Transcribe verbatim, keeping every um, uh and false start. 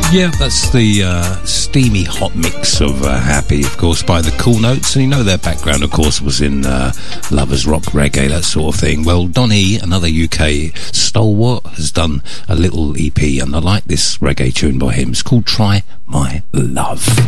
Yeah, that's the uh, steamy hot mix of uh, Happy, of course, by the Cool Notes. And you know their background, of course, was in uh, lovers rock, reggae, that sort of thing. Well, Don E, another U K stalwart, has done a little E P, and I like this reggae tune by him. It's called Try My Love.